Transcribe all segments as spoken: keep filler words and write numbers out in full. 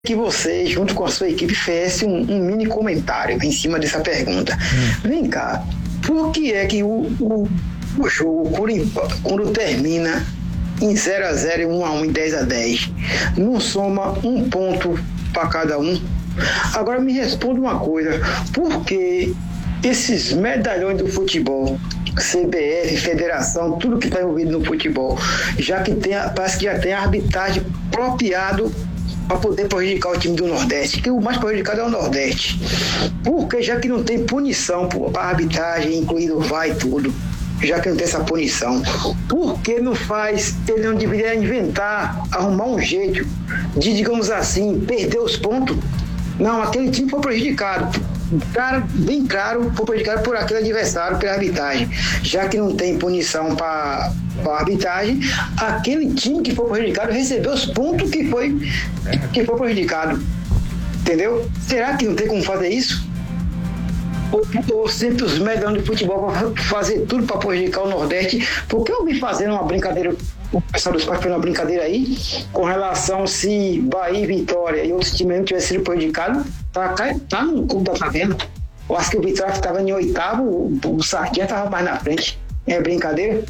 que você, junto com a sua equipe, fizesse um, um mini comentário em cima dessa pergunta. Hum. Vem cá, por que é que o, o, o jogo, quando termina em zero a zero, um a um, em dez a dez, não soma um ponto para cada um? Agora me responda uma coisa, por que esses medalhões do futebol, C B F, federação, tudo que está envolvido no futebol, já que tem, parece que já tem a arbitragem apropriado para poder prejudicar o time do Nordeste, que o mais prejudicado é o Nordeste, porque já que não tem punição para a arbitragem, incluindo V A R e tudo, já que não tem essa punição, por que não faz, ele não deveria inventar, arrumar um jeito de, digamos assim, perder os pontos? Não, aquele time foi prejudicado, cara, bem claro, foi prejudicado por aquele adversário, pela arbitragem. Já que não tem punição para a arbitragem, aquele time que foi prejudicado recebeu os pontos que foi, que foi prejudicado. Entendeu? Será que não tem como fazer isso? Ou, ou sempre os medalhões de futebol vão fazer tudo para prejudicar o Nordeste? Porque eu vi fazendo uma brincadeira, o pessoal dos pais fez uma brincadeira aí, com relação se Bahia, Vitória e outros times não tivessem sido prejudicados, tá, tá no clube da tabela. Eu acho que o Vitória estava em oitavo, o, o Sardinha estava mais na frente. É brincadeira?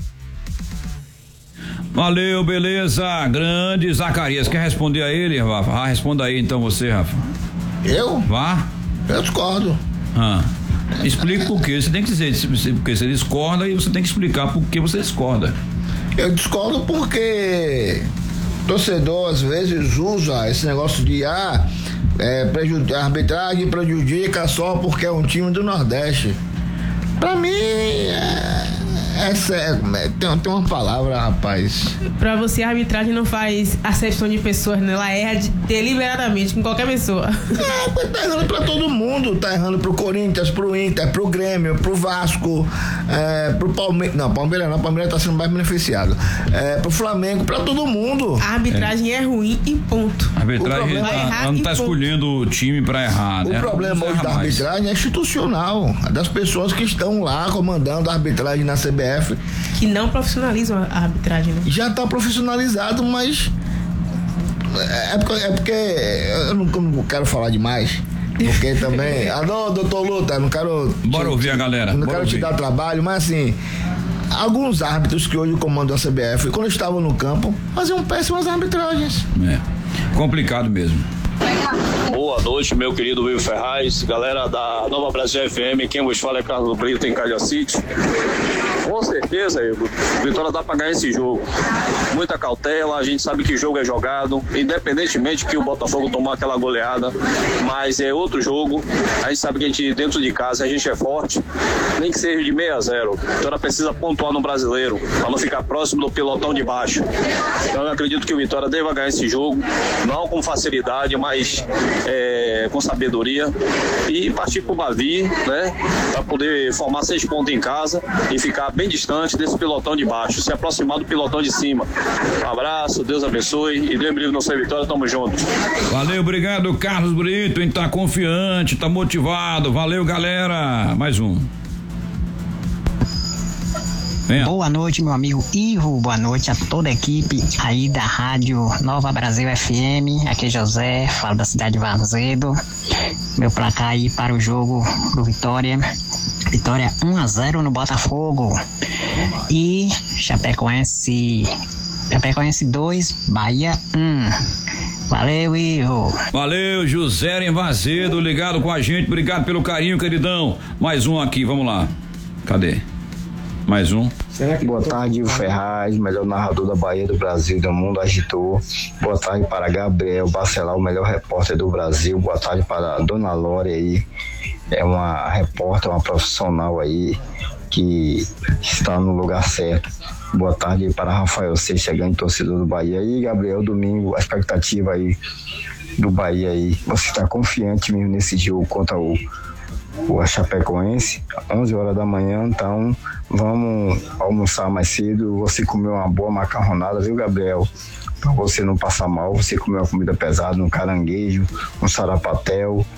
Valeu, beleza. Grande Zacarias. Quer responder a ele, Rafa? Ah, responda aí então você, Rafa. Eu? Vá. Eu discordo. Ah. Explica por quê. Você tem que dizer porque você discorda e você tem que explicar por que você discorda. Eu discordo porque torcedor às vezes usa esse negócio de ah, é, prejudica, a arbitragem prejudica só porque é um time do Nordeste. Pra mim é, é, é, tem, tem uma palavra, rapaz. Pra você a arbitragem não faz acepção de pessoas, né? Ela erra de, deliberadamente com qualquer pessoa. É, tá errando pra todo mundo, tá errando pro Corinthians, pro Inter, pro Grêmio, pro Vasco, é, pro Palmeiras, não, Palmeiras não, Palmeiras tá sendo mais beneficiado, é, pro Flamengo, pra todo mundo. A arbitragem é, é ruim e ponto. A arbitragem ela não tá escolhendo o time pra errar, né? O problema hoje da arbitragem é institucional, das pessoas que estão lá comandando a arbitragem na C B F. Que não profissionalizam a arbitragem, né? Já tá profissionalizado, mas é porque, é porque eu não, eu não quero falar demais, porque também alô, doutor Luta, não quero bora te, ouvir a galera, não bora quero ouvir. te dar trabalho, mas assim, alguns árbitros que hoje comandam a C B F, quando estavam no campo, faziam péssimas arbitragens. É, complicado mesmo. Boa noite, meu querido Will Ferraz, galera da Nova Brasil F M, quem vos fala é Carlos Brito em Cajacite. Com certeza, Igor, Vitória dá pra ganhar esse jogo. Muita cautela, a gente sabe que o jogo é jogado, independentemente que o Botafogo tomou aquela goleada, mas é outro jogo, a gente sabe que a gente dentro de casa, a gente é forte, nem que seja de seis a zero. Vitória precisa pontuar no Brasileiro, pra não ficar próximo do pelotão de baixo. Então eu acredito que o Vitória deva ganhar esse jogo, não com facilidade, mas é, com sabedoria, e partir pro Bavi, né, pra poder formar seis pontos em casa e ficar bem distante desse pelotão de baixo, se aproximar do pelotão de cima. Um abraço, Deus abençoe e Deus livre nossa vitória, tamo junto. Valeu, obrigado, Carlos Brito, a gente tá confiante, tá motivado, valeu, galera. Mais um. Venha. Boa noite, meu amigo Ivo, boa noite a toda a equipe aí da Rádio Nova Brasil F M, aqui é José, falo da cidade de Varzedo. Meu placar aí para o jogo do Vitória, Vitória um a zero no Botafogo e Chapecoense, Chapecoense dois, Bahia um. Valeu, Ivo. Valeu, José em Varzedo, ligado com a gente, obrigado pelo carinho, queridão. Mais um aqui, vamos lá. Cadê? Mais um. Boa tarde, Ivo Ferraz, melhor narrador da Bahia, do Brasil e do mundo, agitou. Boa tarde para Gabriel Bacelar, o melhor repórter do Brasil. Boa tarde para a Dona Lore aí, é uma repórter, uma profissional aí que está no lugar certo. Boa tarde para Rafael Seixas, grande torcedor do Bahia. E Gabriel, domingo, a expectativa aí do Bahia aí. Você está confiante mesmo nesse jogo contra o o Chapecoense, onze horas da manhã, então vamos almoçar mais cedo, você comeu uma boa macarronada, viu, Gabriel? Pra você não passar mal, você comeu uma comida pesada, um caranguejo, um sarapatel,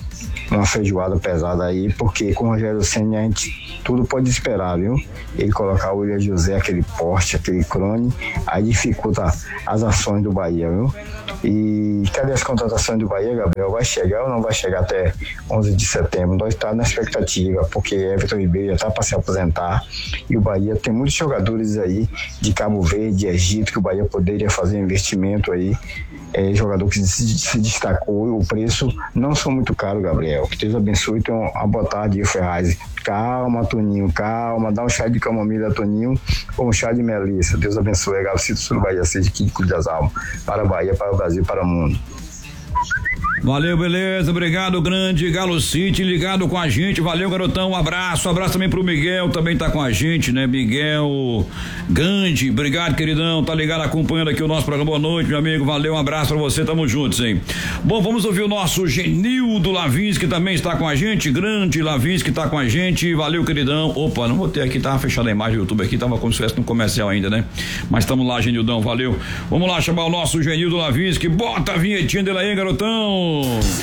uma feijoada pesada aí, porque com o Rogério Ceni a gente tudo pode esperar, viu? Ele colocar o William José, aquele porte, aquele crone, aí dificulta as ações do Bahia, viu? E cadê as contratações do Bahia, Gabriel? Vai chegar ou não vai chegar até onze de setembro? Nós estamos na expectativa, porque Everton Ribeiro já está para se aposentar e o Bahia tem muitos jogadores aí de Cabo Verde, de Egito, que o Bahia poderia fazer um investimento aí. É, jogador que se, se destacou, o preço não são muito caro, Gabriel. Que Deus abençoe. Então, uma boa tarde, Ferraz. Calma, Toninho, calma. Dá um chá de camomila, Toninho, ou um chá de melissa. Deus abençoe. Galcito Sul Bahia, seja que cuide das almas. Para a Bahia, para o Brasil, para o mundo. Valeu, beleza, obrigado, grande Galo City, ligado com a gente, valeu, garotão, um abraço, um abraço também pro Miguel, também tá com a gente, né, Miguel Gandhi, obrigado, queridão, tá ligado, acompanhando aqui o nosso programa, boa noite, meu amigo, valeu, um abraço pra você, tamo juntos, hein. Bom, vamos ouvir o nosso Genildo Lavins, que também está com a gente, grande Lavins, que tá com a gente, valeu, queridão, opa, não vou ter aqui, tava fechada a imagem do YouTube aqui, tava como se estivesse no comercial ainda, né, mas tamo lá, Genildão, valeu, vamos lá chamar o nosso Genildo Lavins, que bota a vinhetinha dele aí, garotão.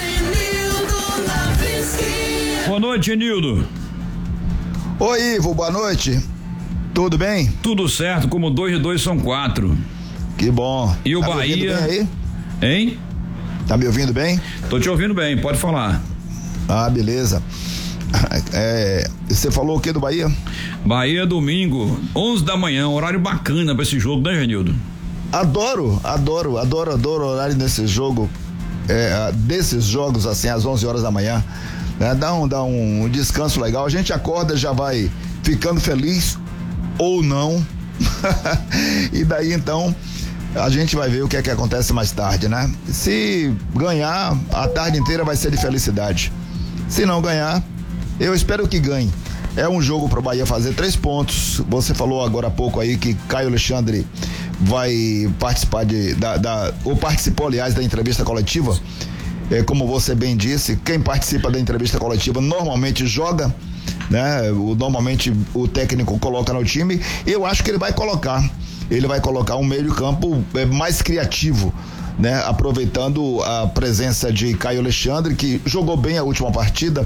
Boa noite, Genildo. Oi, Ivo, boa noite. Tudo bem? Tudo certo, como dois e dois são quatro. Que bom. E o tá Bahia. Me ouvindo bem aí? Hein? Tá me ouvindo bem? Tô te ouvindo bem, pode falar. Ah, beleza. É, você falou o que do Bahia? Bahia, domingo, onze da manhã, horário bacana pra esse jogo, né, Genildo? Adoro, adoro, adoro, adoro o horário nesse jogo. É, desses jogos assim às onze horas da manhã, né? Dá um, dá um descanso legal, a gente acorda, já vai ficando feliz ou não e daí então a gente vai ver o que é que acontece mais tarde, né? Se ganhar, a tarde inteira vai ser de felicidade. Se não ganhar, eu espero que ganhe. É um jogo pro Bahia fazer três pontos. Você falou agora há pouco aí que Caio Alexandre vai participar de, da, da, ou participou, aliás, da entrevista coletiva. É, como você bem disse, quem participa da entrevista coletiva normalmente joga, né? O, normalmente o técnico coloca no time, e eu acho que ele vai colocar, ele vai colocar um meio de campo é, mais criativo, né? Aproveitando a presença de Caio Alexandre, que jogou bem a última partida,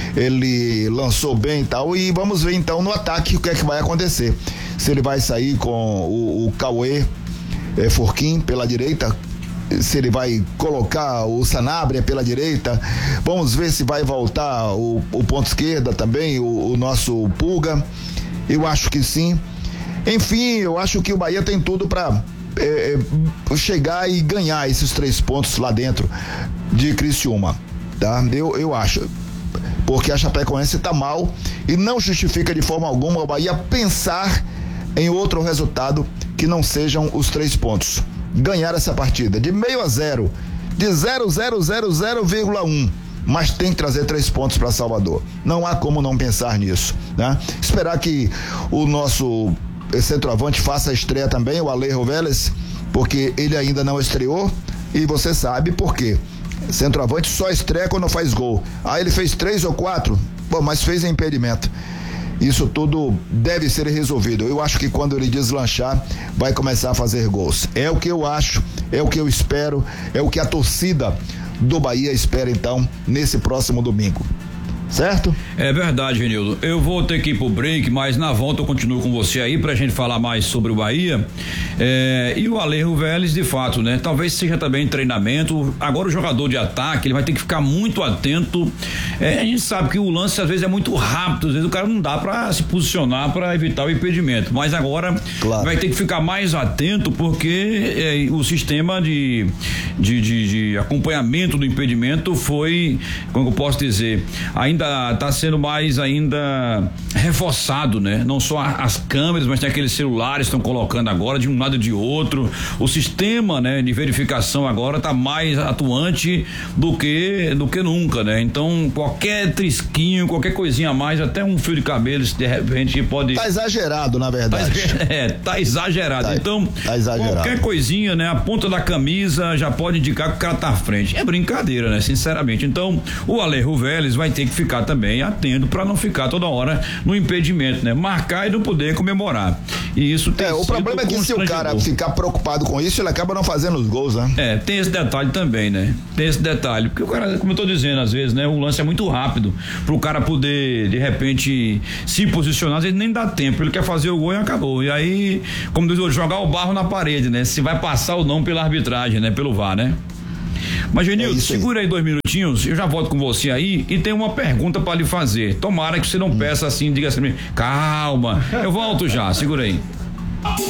ele lançou bem e tal, e vamos ver então no ataque o que é que vai acontecer. Se ele vai sair com o, o Cauê é, Forquim pela direita, se ele vai colocar o Sanabria pela direita, vamos ver se vai voltar o, o ponto esquerda também, o, o nosso Pulga. Eu acho que sim. Enfim, eu acho que o Bahia tem tudo para é, chegar e ganhar esses três pontos lá dentro de Criciúma, tá? Eu, eu acho, porque a Chapecoense tá mal e não justifica de forma alguma o Bahia pensar em outro resultado que não sejam os três pontos. Ganhar essa partida de meio a zero, de zero zero zero zero vírgula um, mas tem que trazer três pontos para Salvador. Não há como não pensar nisso, né? Esperar que o nosso centroavante faça a estreia também, o Alejo Vélez, porque ele ainda não estreou, e você sabe por quê. Centroavante só estreia quando faz gol. Ah, ele fez três ou quatro, bom, mas fez impedimento. Isso tudo deve ser resolvido. Eu acho que quando ele deslanchar, vai começar a fazer gols. É o que eu acho, é o que eu espero, é o que a torcida do Bahia espera então nesse próximo domingo. Certo? É verdade, Genildo. Eu vou ter que ir pro break, mas na volta eu continuo com você aí pra gente falar mais sobre o Bahia. É, e o Alejo Vélez, de fato, né? Talvez seja também treinamento. Agora o jogador de ataque, ele vai ter que ficar muito atento. É, a gente sabe que o lance às vezes é muito rápido, às vezes o cara não dá pra se posicionar pra evitar o impedimento. Mas agora claro, vai ter que ficar mais atento, porque é, o sistema de, de, de, de acompanhamento do impedimento foi, como eu posso dizer, ainda está sendo mais ainda reforçado, né? Não só as câmeras, mas tem aqueles celulares que estão colocando agora de um lado e de outro. O sistema, né, de verificação agora está mais atuante do que do que nunca, né? Então qualquer trisquinho, qualquer coisinha a mais, até um fio de cabelo, de repente pode. Tá exagerado, na verdade. Tá, é, tá exagerado. Tá, então tá exagerado. Qualquer coisinha, né? A ponta da camisa já pode indicar que o cara tá à frente. É brincadeira, né? Sinceramente. Então o Alejo Vélez vai ter que ficar também atento para não ficar toda hora no impedimento, né? Marcar e não poder comemorar. E isso tem É, o problema é que se o cara ficar preocupado com isso, ele acaba não fazendo os gols, né? É, tem esse detalhe também, né? Tem esse detalhe, porque o cara, como eu tô dizendo, às vezes, né? O lance é muito rápido pro cara poder, de repente, se posicionar, às vezes nem dá tempo, ele quer fazer o gol e acabou. E aí, como diz o jogar o barro na parede, né? Se vai passar ou não pela arbitragem, né? Pelo V A R, né? Mas, Genilson, é segura aí dois minutinhos, eu já volto com você aí e tem uma pergunta pra lhe fazer. Tomara que você não peça assim, diga assim, calma, eu volto já, segura aí.